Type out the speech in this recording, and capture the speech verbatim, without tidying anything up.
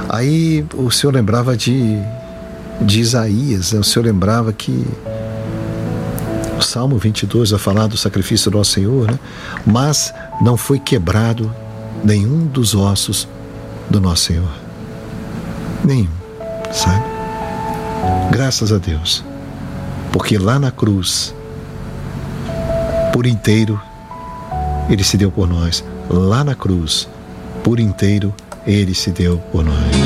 Aí o Senhor lembrava de, de Isaías, né? O Senhor lembrava que o Salmo vinte e dois vai falar do sacrifício do nosso Senhor, né? Mas não foi quebrado nenhum dos ossos do nosso Senhor. Nenhum, sabe? Graças a Deus. Porque lá na cruz, por inteiro, Ele se deu por nós. Lá na cruz, por inteiro, Ele se deu por nós.